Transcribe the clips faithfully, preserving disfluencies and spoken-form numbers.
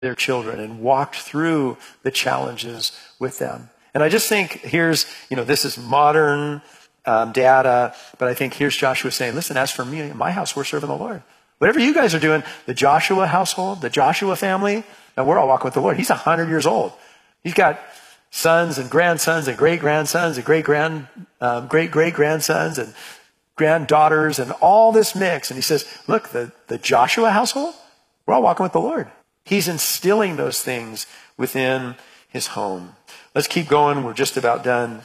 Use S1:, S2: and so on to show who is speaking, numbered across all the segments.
S1: their children and walked through the challenges with them. And I just think here's, you know, this is modern um, data, but I think here's Joshua saying, listen, as for me and my house, we're serving the Lord. Whatever you guys are doing, the Joshua household, the Joshua family, and we're all walking with the Lord. He's one hundred years old. He's got sons and grandsons and great-grandsons and great-grand, um, great-great-grandsons and granddaughters and all this mix. And he says, look, the, the Joshua household, we're all walking with the Lord. He's instilling those things within his home. Let's keep going. We're just about done.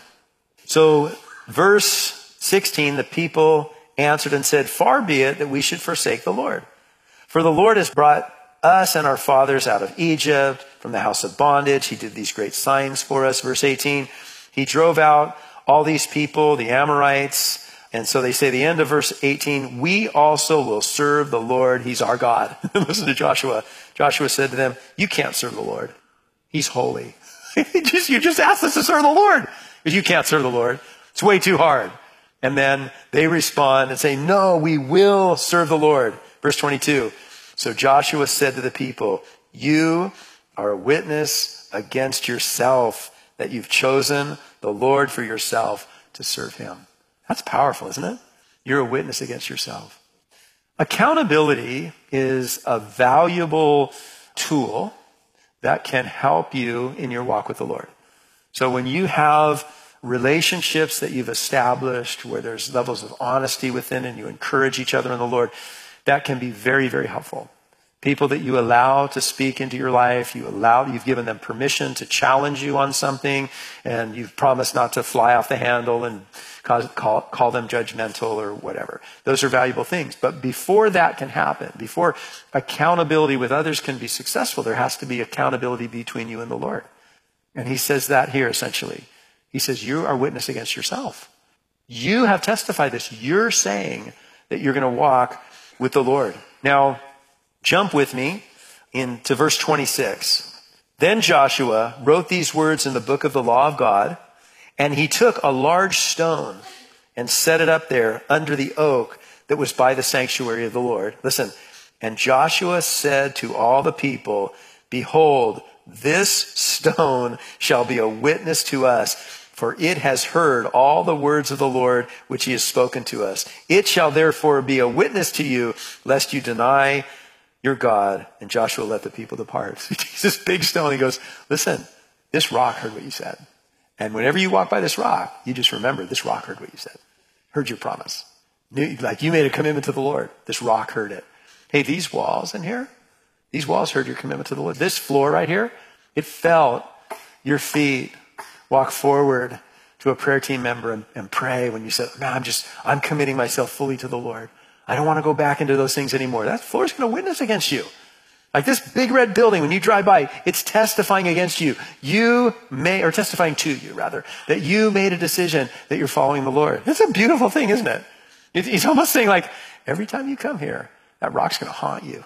S1: So verse sixteen, the people answered and said, far be it that we should forsake the Lord. For the Lord has brought us and our fathers out of Egypt from the house of bondage. He did these great signs for us. Verse eighteen, he drove out all these people, the Amorites. And so they say the end of verse eighteen, we also will serve the Lord. He's our God. Listen to Joshua. Joshua said to them, you can't serve the Lord. He's holy. just, you just asked us to serve the Lord. Because you can't serve the Lord. It's way too hard. And then they respond and say, no, we will serve the Lord. Verse twenty-two. So Joshua said to the people, you are a witness against yourself that you've chosen the Lord for yourself to serve him. That's powerful, isn't it? You're a witness against yourself. Accountability is a valuable tool that can help you in your walk with the Lord. So when you have relationships that you've established where there's levels of honesty within and you encourage each other in the Lord, that can be very, very helpful. People that you allow to speak into your life, you allow, you've given them permission to challenge you on something, and you've promised not to fly off the handle and cause, call, call them judgmental or whatever. Those are valuable things. But before that can happen, before accountability with others can be successful, there has to be accountability between you and the Lord. And he says that here essentially. He says, you are witness against yourself. You have testified this. You're saying that you're going to walk with the Lord. Now, jump with me into verse twenty-six. Then Joshua wrote these words in the book of the law of God, and he took a large stone and set it up there under the oak that was by the sanctuary of the Lord. Listen, and Joshua said to all the people, behold, this stone shall be a witness to us, for it has heard all the words of the Lord which he has spoken to us. It shall therefore be a witness to you, lest you deny your God. And Joshua let the people depart. He takes this big stone. He goes, listen, this rock heard what you said. And whenever you walk by this rock, you just remember this rock heard what you said. Heard your promise. Like you made a commitment to the Lord. This rock heard it. Hey, these walls in here, these walls heard your commitment to the Lord. This floor right here, it felt your feet walk forward to a prayer team member and, and pray when you said, man, I'm just, I'm committing myself fully to the Lord. I don't want to go back into those things anymore. That floor is going to witness against you. Like this big red building, when you drive by, it's testifying against you. You may, or testifying to you rather, that you made a decision that you're following the Lord. It's a beautiful thing, isn't it? He's almost saying like, every time you come here, that rock's going to haunt you.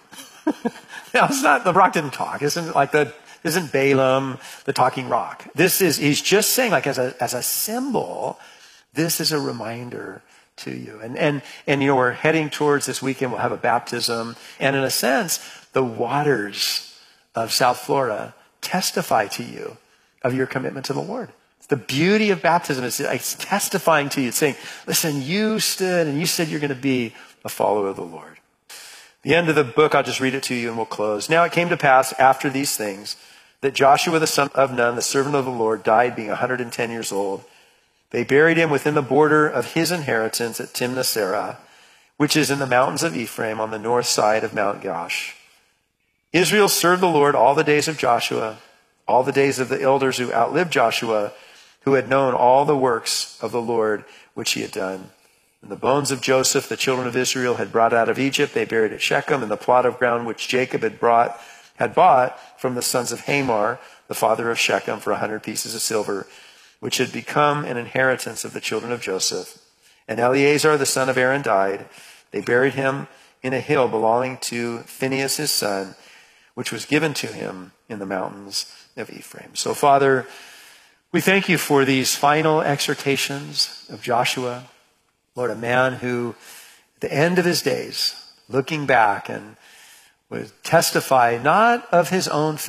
S1: Now, it's not, the rock didn't talk. It's isn't like the, isn't Balaam, the talking rock. This is, he's just saying like as a, as a symbol, this is a reminder to you. And, and, and, you know, we're heading towards this weekend, we'll have a baptism. And in a sense, the waters of South Florida testify to you of your commitment to the Lord. The beauty of baptism is it's testifying to you. It's saying, listen, you stood and you said you're going to be a follower of the Lord. The end of the book, I'll just read it to you and we'll close. Now it came to pass after these things that Joshua the son of Nun, the servant of the Lord, died being one hundred ten years old. They buried him within the border of his inheritance at Timnath-Serah, which is in the mountains of Ephraim on the north side of Mount Gaash. Israel served the Lord all the days of Joshua, all the days of the elders who outlived Joshua, who had known all the works of the Lord which he had done. And the bones of Joseph, the children of Israel, had brought out of Egypt, they buried at Shechem in the plot of ground which Jacob had brought, had bought from the sons of Hamor, the father of Shechem, for a hundred pieces of silver, which had become an inheritance of the children of Joseph. And Eleazar, the son of Aaron, died. They buried him in a hill belonging to Phinehas his son, which was given to him in the mountains of Ephraim. So, Father, we thank you for these final exhortations of Joshua. Lord, a man who, at the end of his days, looking back and would testify not of his own